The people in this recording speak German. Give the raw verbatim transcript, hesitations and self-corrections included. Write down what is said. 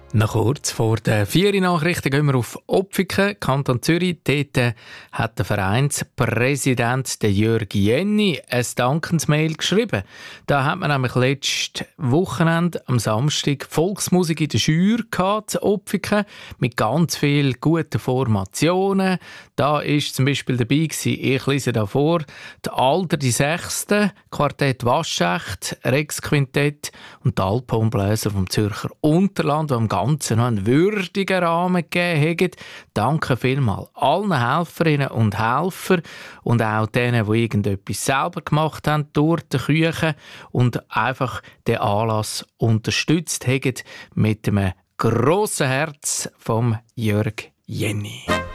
Noch kurz vor der vier Nachrichten gehen wir auf Opfiken, Kanton Zürich. Dort hat der Vereinspräsident der Jörg Jenny ein Dankensmail geschrieben. Da hat man nämlich letztes Wochenende am Samstag Volksmusik in der Schür gehabt, in Opfiken, mit ganz vielen guten Formationen. Da war zum Beispiel dabei gewesen, ich lese da vor, die Alter die Sechste, Quartett Waschecht, Rex Quintett und die Alphornbläser vom Zürcher Unterland, die am Ganzen noch einen würdigen Rahmen gegeben haben. Danke vielmals allen Helferinnen und Helfern und auch denen, die irgendetwas selber gemacht haben durch die Küche und einfach den Anlass unterstützt haben mit einem grossen Herz vom Jörg Jenny.